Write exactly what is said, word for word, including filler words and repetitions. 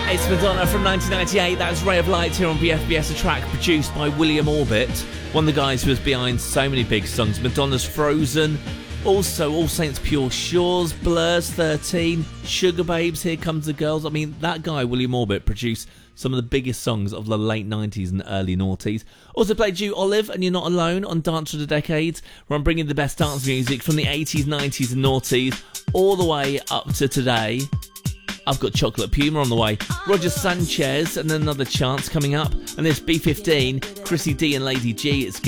It's Madonna from nineteen ninety-eight. That's Ray of Light here on B F B S, a track produced by William Orbit, one of the guys who was behind so many big songs. Madonna's Frozen, also All Saints Pure Shores, Blur's thirteen, Sugar Babes, Here Comes the Girls. I mean, that guy, William Orbit, produced some of the biggest songs of the late nineties and early noughties. Also played you Olive and You're Not Alone on Dance of the Decades, where I'm bringing the best dance music from the eighties, nineties and noughties all the way up to today. I've got Chocolate Puma on the way, Roger Sanchez and Another Chance coming up, and this B fifteen, Chrissy D and Lady G. It's